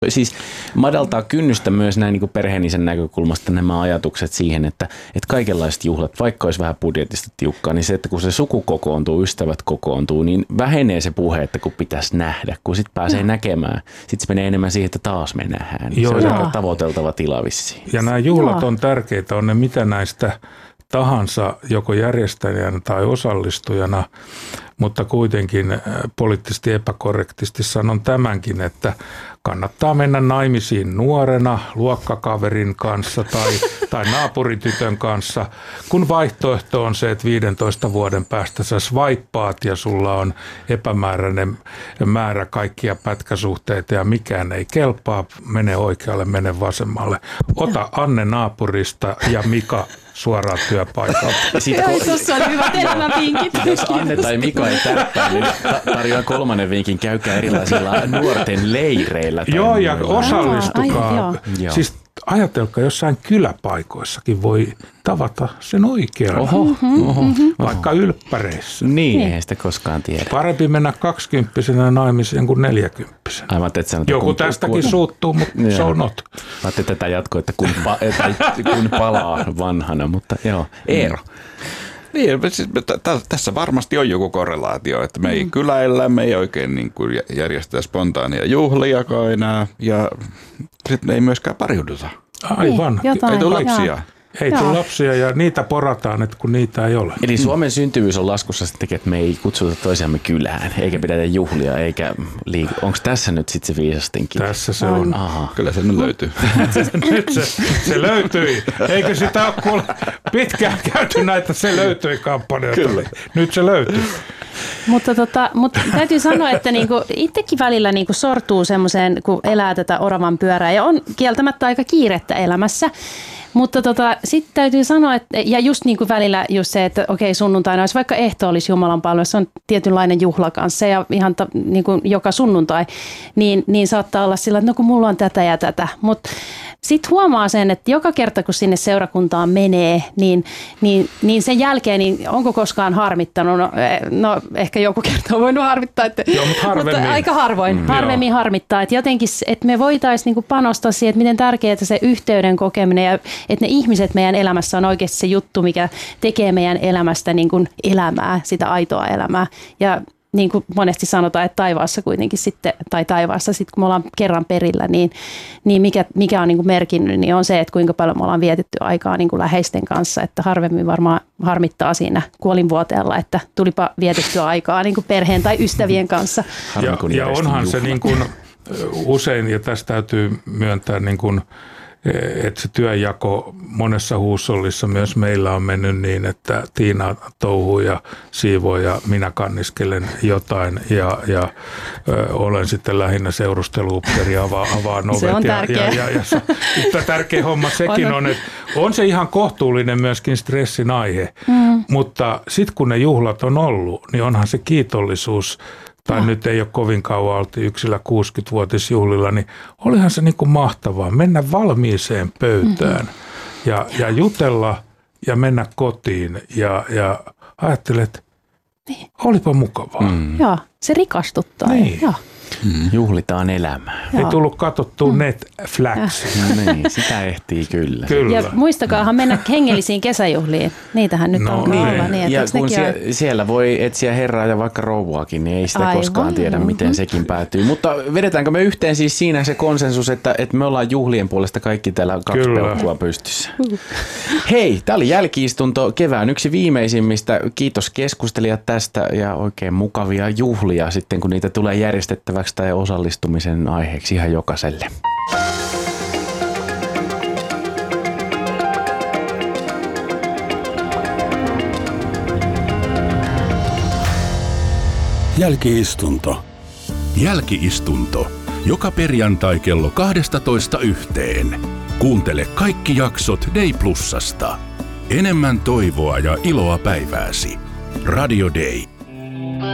Siis madaltaa kynnystä myös näin niin kuin perheenisen näkökulmasta nämä ajatukset siihen, että kaikenlaiset juhlat, vaikka olisi vähän budjetista tiukkaa, niin se, että kun se suku kokoontuu, ystävät kokoontuu, niin vähenee se puhe, että kun pitäisi nähdä, kun sitten pääsee näkemään. Sitten se menee enemmän siihen, että taas me nähdään. Niin se on aika tavoiteltava tila vissiin. Ja nämä juhlat on tärkeitä, on ne mitä näistä tahansa joko järjestäjänä tai osallistujana, mutta kuitenkin poliittisesti epäkorrektisti sanon tämänkin, että kannattaa mennä naimisiin nuorena luokkakaverin kanssa tai naapuritytön kanssa, kun vaihtoehto on se, että 15 vuoden päästä sä swipeaat ja sulla on epämääräinen määrä kaikkia pätkäsuhteita ja mikään ei kelpaa, mene oikealle, mene vasemmalle. Ota Anne naapurista ja Mika suoraan työpaikalta. Tuossa oli hyvät elämänvinkit. Jos Anne tai Mika ei tärppää, niin tarjoan 3. vinkin, käykää erilaisilla nuorten leireillä. Joo, ja osallistukaa. Siis ajatelkaa, jossain kyläpaikoissakin voi tavata sen oikean. Vaikka ylppäreissä. Niin, ei sitä koskaan tiedä. Parempi mennä 20-vuotiaana naimisiin kuin 40-vuotiaana. Aivan, että sanot, joku tästäkin suuttuu, mutta se on not. Ajattelin tätä jatkoa, että kun palaa vanhana, mutta joo. Eero. Niin, siis tässä varmasti on joku korrelaatio, että me ei kyläillä, me ei oikein niin kuin järjestetä spontaania juhliakaan enää ja sitten me ei myöskään pariuduta. Aivan. Ei tule lapsia. Ei tule lapsia ja niitä porataan, että kun niitä ei ole. Eli Suomen syntyvyys on laskussa sitten, että me ei kutsuta toisiamme kylään, eikä pidetä juhlia, eikä onko tässä nyt sitten se viisastinkin? Tässä se on. Aha. Kyllä se nyt löytyy. Nyt se löytyi. Eikö sitä ole kuule pitkään käyty näitä se löytyi kampanjoita? Kyllä. Nyt se löytyy. Mutta täytyy sanoa, että niinku itsekin välillä niinku sortuu semmoiseen, kun elää tätä oravan pyörää ja on kieltämättä aika kiirettä elämässä. Mutta sitten täytyy sanoa, että ja just niin kuin välillä just se, että okei sunnuntaina olisi vaikka ehto olisi Jumalan palvelus, se on tietynlainen juhla kanssa ja ihan niin kuin joka sunnuntai, niin saattaa olla sillä, että no kun mulla on tätä ja tätä, mutta sitten huomaa sen, että joka kerta kun sinne seurakuntaan menee, niin sen jälkeen, niin onko koskaan harmittanut? No ehkä joku kerta on voinut harmittaa, mutta aika harvemmin harmittaa. Että jotenkin, että me voitaisiin niinku panostaa siihen, että miten tärkeää se yhteyden kokeminen ja että ne ihmiset meidän elämässä on oikeasti se juttu, mikä tekee meidän elämästä niin kuin elämää, sitä aitoa elämää. Ja niin kuin monesti sanotaan, että taivaassa kuitenkin sitten, tai taivaassa sitten kun me ollaan kerran perillä, niin mikä on niin kuin merkinnyt, niin on se, että kuinka paljon me ollaan vietetty aikaa niin kuin läheisten kanssa, että harvemmin varmaan harmittaa siinä kuolinvuoteella, että tulipa vietettyä aikaa niin kuin perheen tai ystävien kanssa. Ja onhan se niin kuin usein, ja tästä täytyy myöntää niin kuin että se työnjako monessa huushollissa myös meillä on mennyt niin, että Tiina touhuu ja siivoo ja minä kanniskelen jotain ja olen sitten lähinnä seurusteluupseeri avaan ovet. Se on tärkeä. Ja tärkeä homma sekin on, että on se ihan kohtuullinen myöskin stressin aihe, mutta sitten kun ne juhlat on ollut, niin onhan se kiitollisuus tai nyt ei ole kovin kauan oltu yksilä 60-vuotisjuhlilla, niin olihan se niin kuin mahtavaa mennä valmiiseen pöytään ja jutella ja mennä kotiin ja ajattelet, olipa mukavaa. Joo, se rikastuttaa. Niin. Joo. Juhlitaan elämää. Ei tullut katsottua Netflix. Niin, sitä ehtii kyllä. Ja muistakaahan mennä hengellisiin kesäjuhliin. Niitähän nyt on olla. Niin, ja kun siellä voi etsiä herraa ja vaikka rouvaakin, niin ei sitä koskaan tiedä, miten sekin päätyy. Mutta vedetäänkö me yhteen siis siinä se konsensus, että me ollaan juhlien puolesta kaikki täällä 2 peukkua pystyssä? Hei, tää oli jälki-istunto kevään yksi viimeisimmistä. Kiitos keskustelijat tästä ja oikein mukavia juhlia sitten, kun niitä tulee järjestettäväksi tai osallistumisen aiheeksi ihan jokaiselle. Jälki-istunto. Jälki-istunto. Joka perjantai kello 12:00 Kuuntele kaikki jaksot Day Plusasta. Enemmän toivoa ja iloa päivääsi. Radio Day.